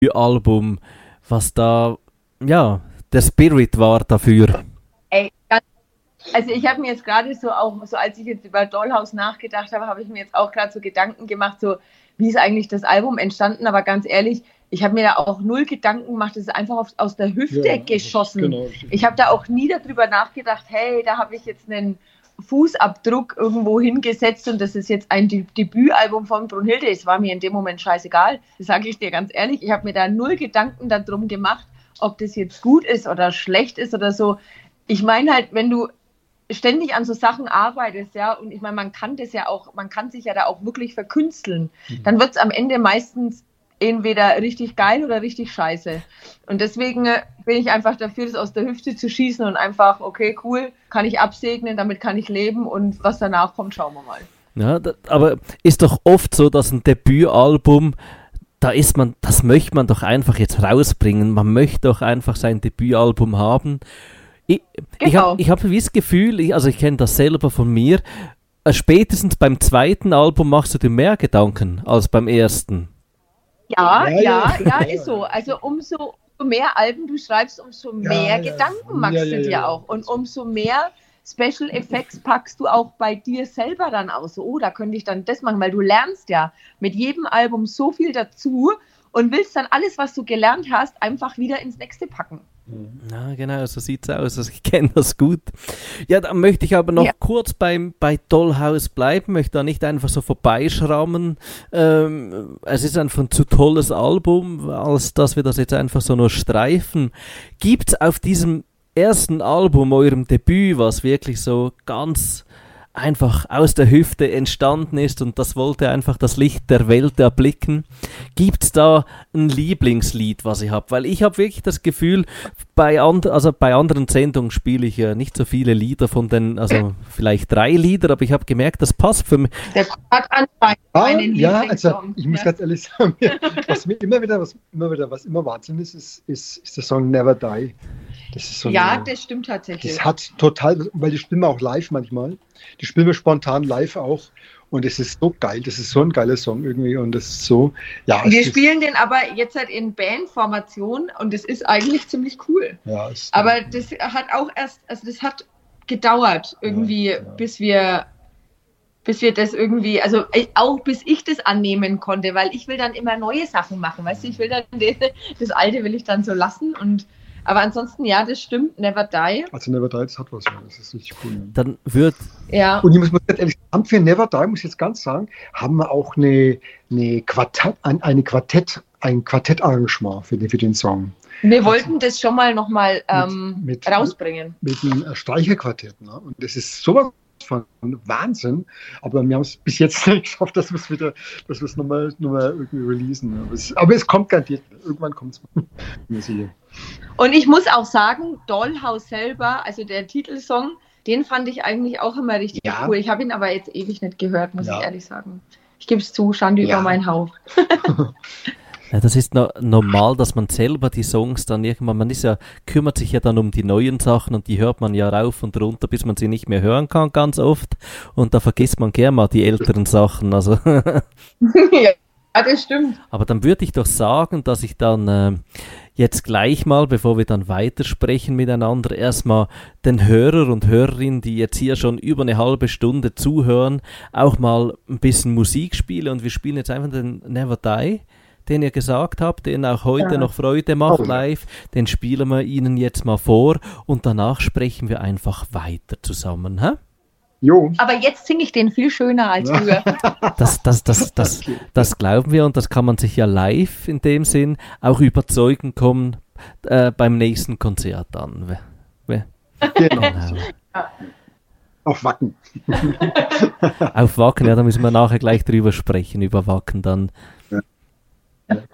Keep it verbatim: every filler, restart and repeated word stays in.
Album, was da, ja, der Spirit war dafür. Ey, ganz, also ich habe mir jetzt gerade so auch, so als ich jetzt über Dollhouse nachgedacht habe, habe ich mir jetzt auch gerade so Gedanken gemacht, so wie ist eigentlich das Album entstanden, aber ganz ehrlich, ich habe mir da auch null Gedanken gemacht, das ist einfach auf, aus der Hüfte ja, geschossen. Genau, ich habe da auch nie darüber nachgedacht, hey, da habe ich jetzt einen Fußabdruck irgendwo hingesetzt und das ist jetzt ein De- Debütalbum von Brunhilde. Es war mir in dem Moment scheißegal, das sage ich dir ganz ehrlich. Ich habe mir da null Gedanken darum gemacht, ob das jetzt gut ist oder schlecht ist oder so. Ich meine halt, wenn du ständig an so Sachen arbeitest, ja, und ich meine, man kann das ja auch, man kann sich ja da auch wirklich verkünsteln, mhm. dann wird es am Ende meistens entweder richtig geil oder richtig scheiße. Und deswegen bin ich einfach dafür, das aus der Hüfte zu schießen und einfach, okay, cool, kann ich absegnen, damit kann ich leben und was danach kommt, schauen wir mal. Ja, da, aber ist doch oft so, dass ein Debütalbum, da ist man, das möchte man doch einfach jetzt rausbringen. Man möchte doch einfach sein Debütalbum haben. Ich, genau. ich habe ich hab das Gefühl, ich, also ich kenne das selber von mir, äh, spätestens beim zweiten Album machst du dir mehr Gedanken als beim ersten. Ja, ja, ja, ja, ist so. Also umso mehr Alben du schreibst, umso mehr ja, ja. Gedanken machst ja, ja, du dir ja, auch. Und umso mehr Special Effects packst du auch bei dir selber dann aus. Oh, da könnte ich dann das machen, weil du lernst ja mit jedem Album so viel dazu und willst dann alles, was du gelernt hast, einfach wieder ins nächste packen. Ja, genau, so sieht's aus. Also ich kenne das gut. Ja, dann möchte ich aber noch ja. kurz beim, bei Dollhouse bleiben, möchte da nicht einfach so vorbeischrammen. Ähm, es ist einfach ein zu tolles Album, als dass wir das jetzt einfach so nur streifen. Gibt's auf diesem ersten Album, eurem Debüt, was wirklich so ganz einfach aus der Hüfte entstanden ist und das wollte einfach das Licht der Welt erblicken. Gibt's da ein Lieblingslied, was ich habe? Weil ich habe wirklich das Gefühl, bei, and- also bei anderen Sendungen spiele ich ja nicht so viele Lieder von den, also vielleicht drei Lieder, aber ich habe gemerkt, das passt für mich. Der hat anscheinend ah, einen ja, also ich muss ja. ganz ehrlich sagen, was mir immer wieder, was immer wieder, was immer Wahnsinn ist, ist, ist, ist der Song Never Die. Das ist so ja, eine, das stimmt tatsächlich. Das hat total, weil die spielen wir auch live manchmal. Die spielen wir spontan live auch. Und es ist so geil. Das ist so ein geiler Song irgendwie. Und das ist so, ja. Wir spielen den aber jetzt halt in Bandformation und das ist eigentlich ziemlich cool. Ja, ist aber das hat auch erst, also das hat gedauert irgendwie, ja, ja. bis wir, bis wir das irgendwie, also auch bis ich das annehmen konnte, weil ich will dann immer neue Sachen machen, weißt du, ich will dann, das Alte will ich dann so lassen und aber ansonsten, ja, das stimmt, Never Die. Also Never Die, das hat was, ja. Das ist richtig cool. Ja. Dann wird... Ja. Und ich muss ganz ehrlich sagen, für Never Die, muss ich jetzt ganz sagen, haben wir auch eine, eine Quartett, ein, eine Quartett, ein Quartettarrangement für den, für den Song. Wir also, wollten das schon mal nochmal ähm, mit, mit, rausbringen. Mit einem Streicherquartett. Ne? Und das ist sowas von Wahnsinn, aber wir haben es bis jetzt nicht geschafft, dass wir es wieder, dass wir es nochmal noch mal irgendwie releasen. Aber es, aber es kommt garantiert, irgendwann kommt es. Und ich muss auch sagen, Dollhouse selber, also der Titelsong, den fand ich eigentlich auch immer richtig ja. cool. Ich habe ihn aber jetzt ewig nicht gehört, muss ja. ich ehrlich sagen. Ich gebe es zu, Schande ja. über meinen Hauch. Ja, das ist no- normal, dass man selber die Songs dann irgendwann, man ist ja, kümmert sich ja dann um die neuen Sachen und die hört man ja rauf und runter, bis man sie nicht mehr hören kann, ganz oft. Und da vergisst man gerne mal die älteren Sachen. Also ja, das stimmt. Aber dann würde ich doch sagen, dass ich dann äh, jetzt gleich mal, bevor wir dann weitersprechen miteinander, erstmal den Hörer und Hörerinnen, die jetzt hier schon über eine halbe Stunde zuhören, auch mal ein bisschen Musik spiele. Und wir spielen jetzt einfach den Never Die, den ihr gesagt habt, den auch heute ja. noch Freude macht live, den spielen wir Ihnen jetzt mal vor und danach sprechen wir einfach weiter zusammen. Hä? Jo. Aber jetzt singe ich den viel schöner als früher. Das, das, das, das, das glauben wir und das kann man sich ja live in dem Sinn auch überzeugen kommen äh, beim nächsten Konzert an. Genau. Genau. Auf Wacken. Auf Wacken, ja, da müssen wir nachher gleich drüber sprechen, über Wacken dann.